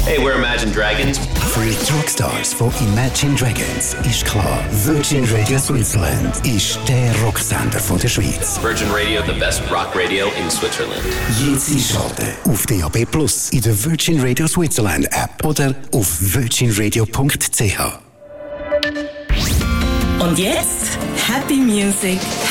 Hey, we're Imagine Dragons. Für die Rockstars von Imagine Dragons ist klar, Virgin Radio Switzerland ist der Rocksender von der Schweiz. Virgin Radio, the best rock radio in Switzerland. Jetzt einschalten auf DAB+, in der Virgin Radio Switzerland App oder auf virginradio.ch. Und jetzt Happy Music.